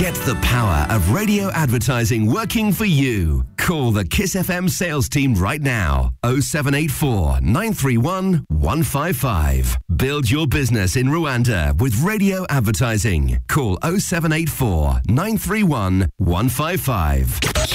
Get the power of radio advertising working for you. Call the Kiss FM sales team right now. 0784 931 155. Build your business in Rwanda with radio advertising. Call 0784 931 155.